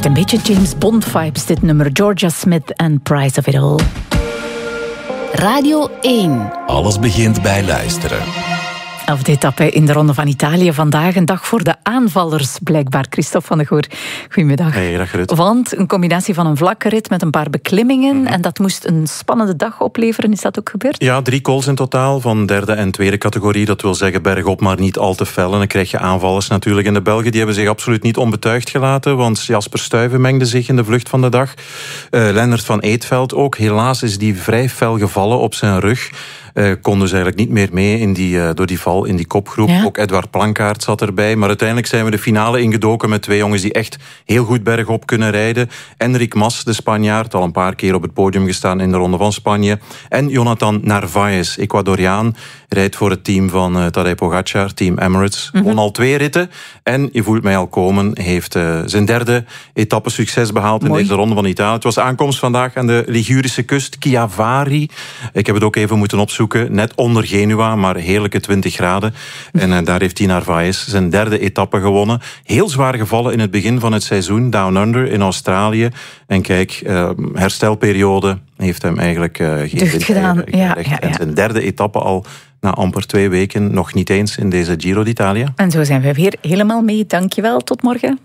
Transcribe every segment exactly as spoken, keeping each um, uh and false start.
heeft een beetje James Bond vibes, dit nummer. Georgia Smith and Price of It All. Radio één. Alles begint bij luisteren. Elfde etappe in de Ronde van Italië. Vandaag een dag voor de aanvallers, blijkbaar. Christophe van de Goor, goedemiddag. Hey, dag Ruud. Want een combinatie van een vlakke rit met een paar beklimmingen. Mm-hmm. En dat moest een spannende dag opleveren. Is dat ook gebeurd? Ja, drie calls in totaal van derde en tweede categorie. Dat wil zeggen bergop, maar niet al te fel. En dan krijg je aanvallers natuurlijk. En de Belgen die hebben zich absoluut niet onbetuigd gelaten. Want Jasper Stuyven mengde zich in de vlucht van de dag. Uh, Lennart van Eetveld ook. Helaas is die vrij fel gevallen op zijn rug. Uh, kon dus eigenlijk niet meer mee in die, uh, door die val in die kopgroep. Ja. Ook Edouard Plankaart zat erbij. Maar uiteindelijk zijn we de finale ingedoken met twee jongens die echt heel goed bergop kunnen rijden. Enric Mas, de Spanjaard, al een paar keer op het podium gestaan in de Ronde van Spanje. En Jonathan Narvaez, Ecuadoriaan, rijdt voor het team van uh, Tadej Pogacar, team Emirates. Mm-hmm. Won al twee ritten. En, je voelt mij al komen, heeft uh, zijn derde etappe succes behaald. Mooi. In deze Ronde van Italië. Het was aankomst vandaag aan de Ligurische kust, Chiavari. Ik heb het ook even moeten opzoeken. Net onder Genua, maar heerlijke twintig graden. En uh, daar heeft hij Narvaez zijn derde etappe gewonnen. Heel zwaar gevallen in het begin van het seizoen. Down Under in Australië. En kijk, uh, herstelperiode heeft hem eigenlijk uh, geen Ducht gedaan. Ja, ja, ja. En zijn derde etappe al na amper twee weken. Nog niet eens in deze Giro d'Italia. En zo zijn we weer helemaal mee. Dankjewel. Tot morgen.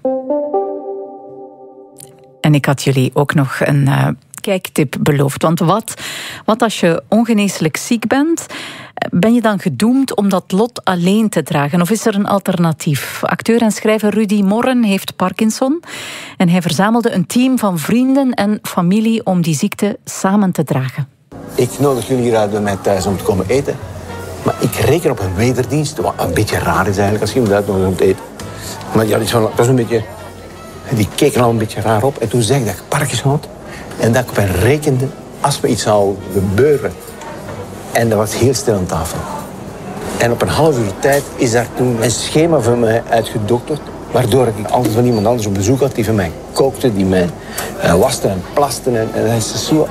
En ik had jullie ook nog een Uh... kijktip beloofd. Want wat, wat als je ongeneeslijk ziek bent, ben je dan gedoemd om dat lot alleen te dragen? Of is er een alternatief? Acteur en schrijver Rudy Morren heeft Parkinson. En hij verzamelde een team van vrienden en familie om die ziekte samen te dragen. Ik nodig jullie hier uit bij mij thuis om te komen eten. Maar ik reken op een wederdienst. Wat een beetje raar is eigenlijk als je iemand uitnodigt om te eten. Maar ja, dat was een beetje... Die keken al een beetje raar op. En toen zei ik dat ik Parkinson had. En dat ik op hen rekende als me iets zou gebeuren. En dat was heel stil aan tafel. En op een half uur tijd is daar toen een schema van mij uitgedokterd. Waardoor ik altijd van iemand anders op bezoek had die van mij kookte, die mij uh, waste en plaste. En, en dat is zo...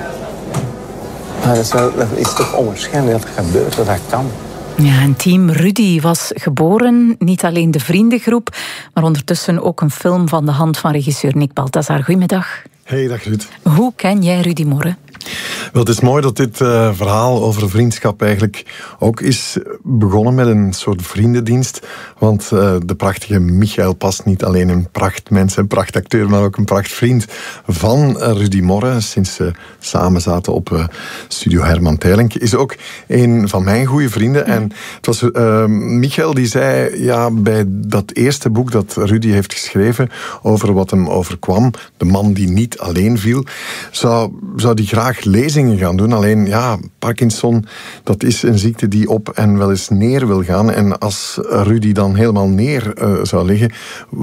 Maar dat is, wel, dat is toch onwaarschijnlijk dat het gebeurt, dat dat kan. Ja, en team Rudy was geboren. Niet alleen de vriendengroep, maar ondertussen ook een film van de hand van regisseur Nick Balthazar. Goedemiddag. Hey, dag Ruud. Hoe ken jij Rudy Morren? Wel, het is mooi dat dit uh, verhaal over vriendschap eigenlijk ook is begonnen met een soort vriendendienst. Want uh, de prachtige Michael Pas, niet alleen een prachtmens en prachtacteur, maar ook een prachtvriend van uh, Rudy Morren, sinds ze samen zaten op uh, Studio Herman Teilenk, is ook een van mijn goede vrienden. Mm. En het was uh, Michael die zei, ja, bij dat eerste boek dat Rudy heeft geschreven over wat hem overkwam, de man die niet alleen viel, zou, zou die graag lezingen gaan doen. Alleen, ja, Parkinson, dat is een ziekte die op en wel eens neer wil gaan. En als Rudy dan helemaal neer uh, zou liggen,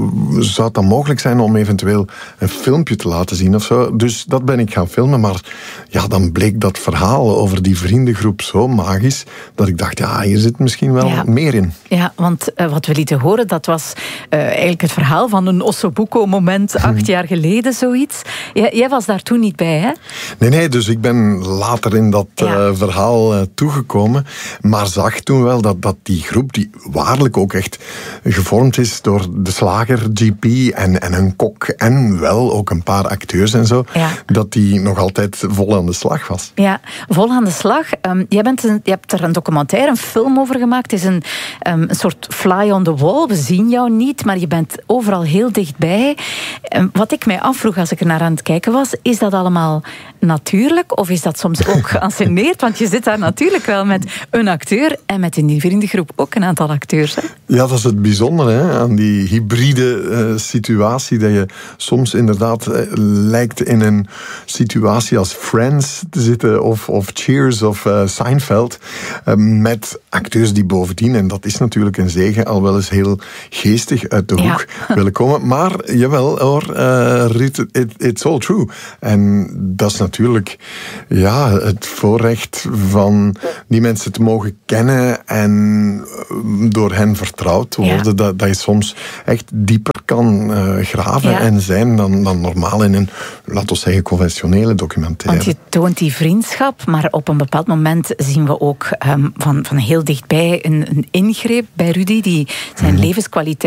zou het dan mogelijk zijn om eventueel een filmpje te laten zien of zo. Dus dat ben ik gaan filmen. Maar ja, dan bleek dat verhaal over die vriendengroep zo magisch, dat ik dacht, ja, hier zit misschien wel ja. meer in. Ja, want uh, wat we lieten horen, dat was uh, eigenlijk het verhaal van een Ossobuco-moment acht hmm. jaar geleden, zoiets. J- jij was daar toen niet bij, hè? Nee, nee, dus ik ben later in dat ja. uh, verhaal uh, toegekomen, maar zag toen wel dat, dat die groep, die waarlijk ook echt gevormd is door de slager G P en, en een kok en wel ook een paar acteurs en zo, ja. dat die nog altijd vol aan de slag was. Ja, vol aan de slag. Um, jij, bent een, je hebt er een documentaire, een film over gemaakt. Het is een, um, een soort fly on the wall. We zien jou niet, maar je bent overal heel dichtbij. Um, wat ik mij afvroeg als ik er naar aan het kijken was, is dat allemaal natuurlijk of is dat soms ook geanceneerd? Want je zit daar natuurlijk wel met een acteur en met in die vriendengroep ook een aantal acteurs. Hè? Ja, dat is het bijzondere hè, aan die hybride uh, situatie, dat je soms inderdaad uh, lijkt in een situatie als Friends te zitten of, of Cheers of uh, Seinfeld uh, met acteurs die bovendien, en dat is natuurlijk een zegen, al wel eens heel geestig uit de hoek ja. willen komen. Maar jawel hoor, uh, Ruud, it, it's all true. En dat is natuurlijk ja, het voorrecht van die mensen te mogen kennen en door hen vertrouwd te worden, ja. dat, dat je soms echt dieper kan uh, graven ja. en zijn dan, dan normaal in een, laten we zeggen, conventionele documentaire. Want je toont die vriendschap, maar op een bepaald moment zien we ook um, van, van heel dichtbij een, een ingreep bij Rudy die zijn mm-hmm. levenskwaliteit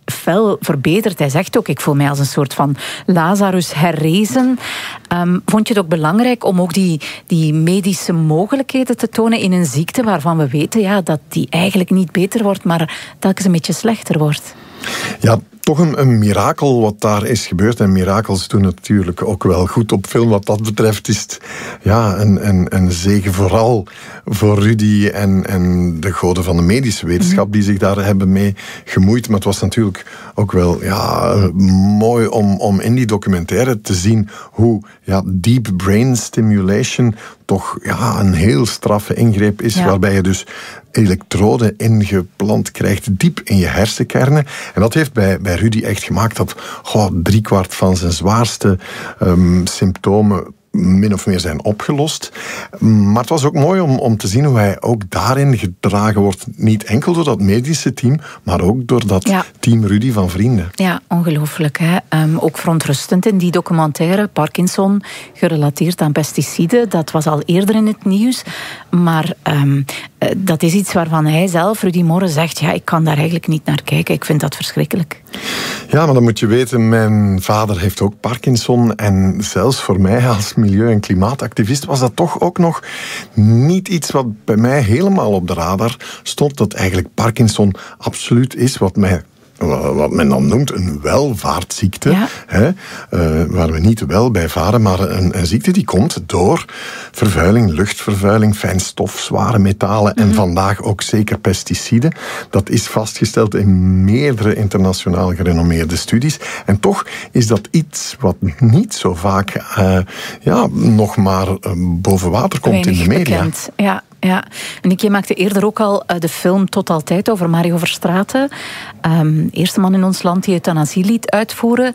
fel verbeterd. Hij zegt ook, ik voel mij als een soort van Lazarus herrezen. Um, vond je het ook belangrijk om ook die, die medische mogelijkheden te tonen in een ziekte waarvan we weten ja, dat die eigenlijk niet beter wordt, maar telkens een beetje slechter wordt? Ja, toch een, een mirakel wat daar is gebeurd. En mirakels doen natuurlijk ook wel goed op film. Wat dat betreft is het ja, een, een, een zegen vooral voor Rudy en, en de goden van de medische wetenschap die zich daar hebben mee gemoeid. Maar het was natuurlijk ook wel ja, mooi om, om in die documentaire te zien hoe ja, deep brain stimulation toch ja, een heel straffe ingreep is, ja. waarbij je dus elektroden ingeplant krijgt diep in je hersenkernen. En dat heeft bij, bij Rudy echt gemaakt dat goh, driekwart van zijn zwaarste um, symptomen min of meer zijn opgelost. Maar het was ook mooi om, om te zien hoe hij ook daarin gedragen wordt. Niet enkel door dat medische team, maar ook door dat ja. team Rudy van Vrienden. Ja, ongelooflijk. Hè? Um, ook verontrustend in die documentaire. Parkinson, gerelateerd aan pesticiden. Dat was al eerder in het nieuws. Maar um, uh, dat is iets waarvan hij zelf, Rudy Moore, zegt, ja, ik kan daar eigenlijk niet naar kijken. Ik vind dat verschrikkelijk. Ja, maar dan moet je weten, mijn vader heeft ook Parkinson. En zelfs voor mij als milieu- en klimaatactivist was dat toch ook nog niet iets wat bij mij helemaal op de radar stond. Dat eigenlijk Parkinson absoluut is wat mij... wat men dan noemt een welvaartsziekte, ja. hè, uh, waar we niet wel bij varen, maar een, een ziekte die komt door vervuiling, luchtvervuiling, fijnstof, zware metalen mm-hmm. en vandaag ook zeker pesticiden. Dat is vastgesteld in meerdere internationaal gerenommeerde studies. En toch is dat iets wat niet zo vaak uh, ja, nog maar uh, boven water komt Weinig in de media. Bekend. Ja. Ja, en ik maakte eerder ook al de film Tot Altijd over Mario Verstraeten. Um, eerste man in ons land die euthanasie liet uitvoeren.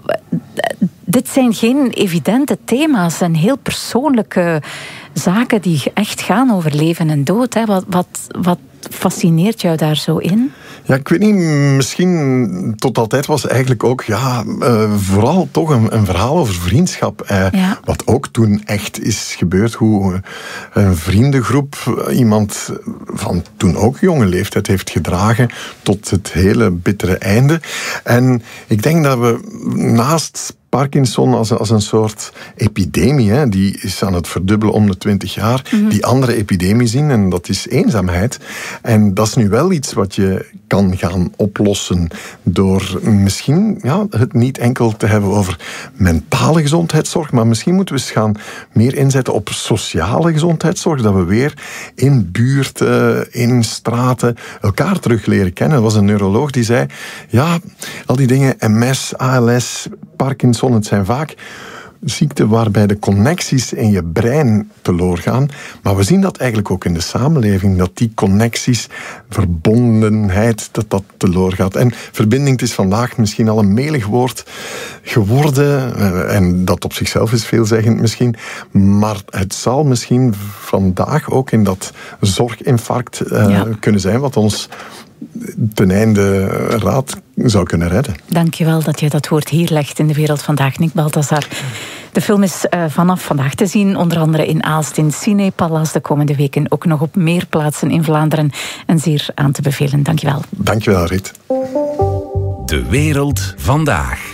Dit zijn geen evidente thema's en heel persoonlijke zaken die echt gaan over leven en dood. Hè. Wat, wat, wat fascineert jou daar zo in? Ja, ik weet niet, misschien Tot Altijd was eigenlijk ook ja, uh, vooral toch een, een verhaal over vriendschap. Uh, ja. Wat ook toen echt is gebeurd, hoe een vriendengroep iemand van toen ook jonge leeftijd heeft gedragen tot het hele bittere einde. En ik denk dat we naast Parkinson als, als een soort epidemie, hè, die is aan het verdubbelen om de twintig jaar, mm-hmm. die andere epidemie zien, en dat is eenzaamheid. En dat is nu wel iets wat je kan gaan oplossen door misschien ja, het niet enkel te hebben over mentale gezondheidszorg, maar misschien moeten we eens gaan meer inzetten op sociale gezondheidszorg, dat we weer in buurten, in straten elkaar terug leren kennen. Er was een neuroloog die zei, ja, al die dingen, M S, A L S, Parkinson, het zijn vaak ziekten waarbij de connecties in je brein teloor gaan. Maar we zien dat eigenlijk ook in de samenleving, dat die connecties, verbondenheid, dat dat teloor gaat. En verbinding is vandaag misschien al een melig woord geworden, en dat op zichzelf is veelzeggend misschien, maar het zal misschien vandaag ook in dat zorginfarct uh, ja. kunnen zijn, wat ons ten einde raad zou kunnen redden. Dankjewel dat je dat woord hier legt in de wereld vandaag, Nick Balthazar. De film is uh, vanaf vandaag te zien, onder andere in Aalst, in Cinepalace, de komende weken ook nog op meer plaatsen in Vlaanderen en zeer aan te bevelen. Dankjewel. Dankjewel, Rit. De wereld vandaag.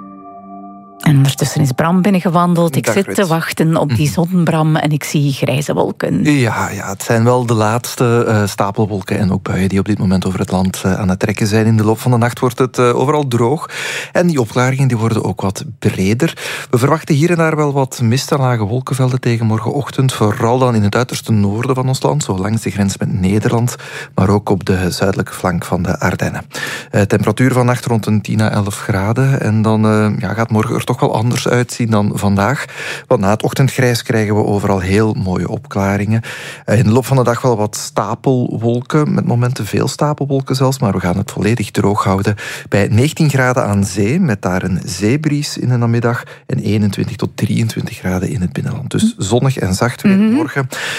En ondertussen is Bram binnengewandeld. Ik Dag, zit Rit. te wachten op die zon, Bram, en ik zie grijze wolken. Ja, ja, het zijn wel de laatste uh, stapelwolken en ook buien die op dit moment over het land uh, aan het trekken zijn. In de loop van de nacht wordt het uh, overal droog. En die opklaringen die worden ook wat breder. We verwachten hier en daar wel wat mist en lage wolkenvelden tegen morgenochtend. Vooral dan in het uiterste noorden van ons land, zo langs de grens met Nederland. Maar ook op de zuidelijke flank van de Ardennen. Uh, temperatuur vannacht rond een tien à elf graden. En dan uh, ja, gaat morgen er toch wel anders uitzien dan vandaag. Want na het ochtendgrijs krijgen we overal heel mooie opklaringen. In de loop van de dag wel wat stapelwolken, met momenten veel stapelwolken zelfs, maar we gaan het volledig droog houden. Bij negentien graden aan zee, met daar een zeebries in de namiddag, en eenentwintig tot drieëntwintig graden in het binnenland. Dus zonnig en zacht weer mm-hmm. morgen.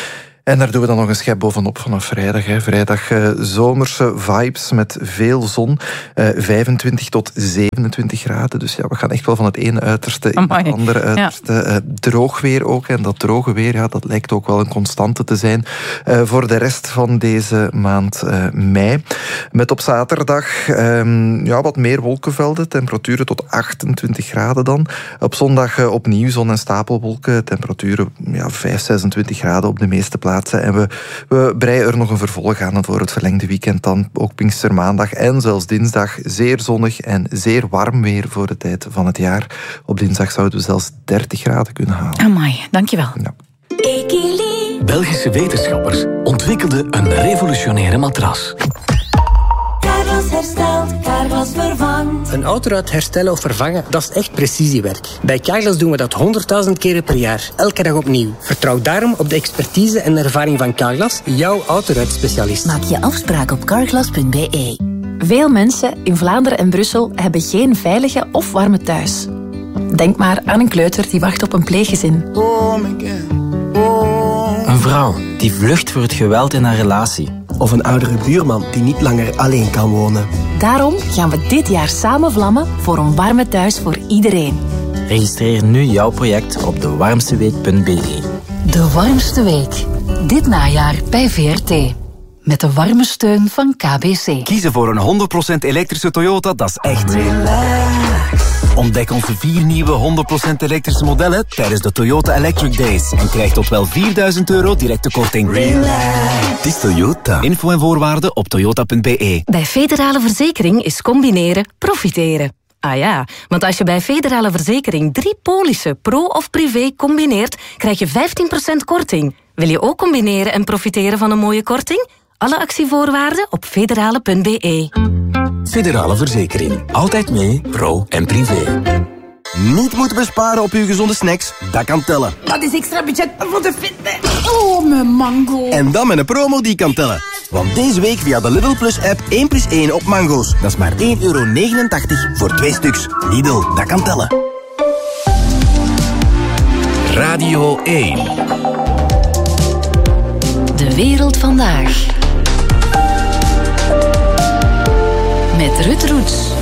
En daar doen we dan nog een schep bovenop vanaf vrijdag. Hè. Vrijdag uh, zomerse vibes met veel zon. Uh, vijfentwintig tot zevenentwintig graden. Dus ja, we gaan echt wel van het ene uiterste in het andere uiterste. Ja. Uh, droog weer ook. En dat droge weer, ja, dat lijkt ook wel een constante te zijn uh, voor de rest van deze maand uh, mei. Met op zaterdag um, ja, wat meer wolkenvelden. Temperaturen tot achtentwintig graden dan. Op zondag uh, opnieuw zon en stapelwolken. Temperaturen ja, vijf, zesentwintig graden op de meeste plaatsen. En we, we breien er nog een vervolg aan voor het verlengde weekend dan. Ook Pinkstermaandag en zelfs dinsdag zeer zonnig en zeer warm weer voor de tijd van het jaar. Op dinsdag zouden we zelfs dertig graden kunnen halen. Amai, dankjewel. Ja. Belgische wetenschappers ontwikkelden een revolutionaire matras. Carglass herstelt, Carglass vervangt. Een autoruit herstellen of vervangen, dat is echt precisiewerk. Bij Carglass doen we dat honderdduizend keren per jaar, elke dag opnieuw. Vertrouw daarom op de expertise en ervaring van Carglass, jouw autoruitspecialist. Maak je afspraak op carglass punt b e. Veel mensen in Vlaanderen en Brussel hebben geen veilige of warme thuis. Denk maar aan een kleuter die wacht op een pleeggezin. Een vrouw die vlucht voor het geweld in haar relatie. Of een oudere buurman die niet langer alleen kan wonen. Daarom gaan we dit jaar samen vlammen voor een warme thuis voor iedereen. Registreer nu jouw project op de warmste week punt b e. De Warmste Week. Dit najaar bij V R T. Met de warme steun van K B C. Kiezen voor een honderd procent elektrische Toyota, dat is echt relax. Ontdek onze vier nieuwe honderd procent elektrische modellen tijdens de Toyota Electric Days. En krijg tot wel vierduizend euro directe korting. Relax. Het is Toyota. Info en voorwaarden op toyota punt b e. Bij Federale Verzekering is combineren profiteren. Ah ja, want als je bij Federale Verzekering drie polissen, pro of privé, combineert, krijg je vijftien procent korting. Wil je ook combineren en profiteren van een mooie korting? Alle actievoorwaarden op federale punt b e. Federale Verzekering. Altijd mee, pro en privé. Niet moeten besparen op uw gezonde snacks? Dat kan tellen. Dat is extra budget voor de fitness. Oh, mijn mango. En dan met een promo die kan tellen. Want deze week via de Lidl Plus app één plus één op mango's. Dat is maar één euro negenentachtig voor twee stuks. Lidl, dat kan tellen. Radio één. De wereld vandaag. Met Ruud Roets.